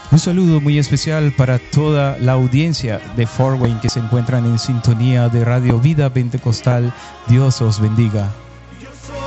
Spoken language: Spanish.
Un saludo muy especial para toda la audiencia de Fort Wayne que se encuentran en sintonía de Radio Vida Pentecostal. Dios os bendiga.